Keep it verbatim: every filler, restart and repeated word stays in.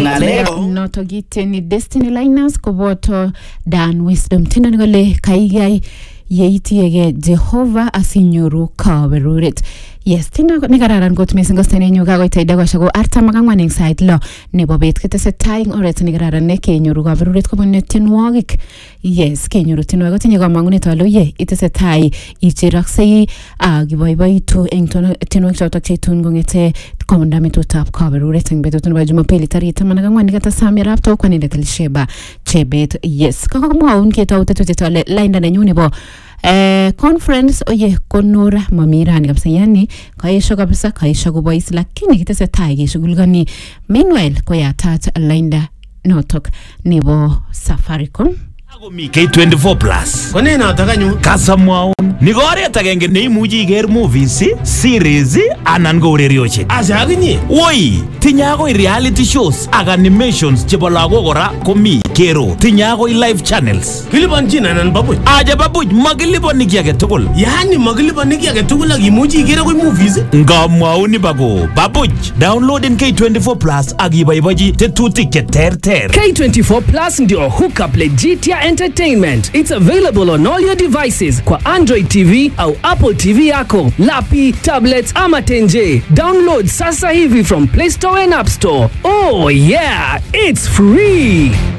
ngaleko noto giteni Destiny Liners koboto Dan Wisdom tindo ngole kaigay yeitiege Jehova asinyoru kaberuret. Yes, tina nekararan kot mising gostene nyu kagoitay dagoshago artam ak angwan eng sait lo nebo bet ketesetai eng oret nekararan ne kenyoru kaberuret kobun tienwogik. Yes, kenyoru tienwogik kotinye kamangunet ale ye itesetai icheroksei ak iboiboitu eng tienwogik chotok cheitun kongete kondametutab kaberuret eng betut nebo Jumapili tarik taman ak angwan nekata Samirab to kwanindet Elisheba Chebet. Yes, kakamwaun ketau tetutiet ale lainda nenyu nebo Eh, conference oye konora mamirani kabisa, yani kaisho kabisa kaisho kubois lakini kitesetai keshugulgani. Meanwhile koyatat lainda notok nebo Safaricom Akomi K twenty-four plus. Kone notok anyu Kasamwaun ni oret agenge neimuchi iker movies, series anan ko urerioshek. Asa akinye Woi, tinye akoi reality shows ak animations chebo lagok kora komi kero. Tinye akoi live channels. kilipanchin anan babuch. Aja babuch makilipani ki age tugul. Yani makilipani ki age tugul ak imuchi iker akoi movies. Ngamwaun bako babuch downloaden K twenty-four plus ak iboibochi tetutik che terter. K twenty-four plus ndio hookup legitia entertainment. It's available on all your devices kwa Android T V au Apple T V yako, lapi, tablets ama tenje. Download sasa hivi from Play Store and App Store. Oh yeah, it's free.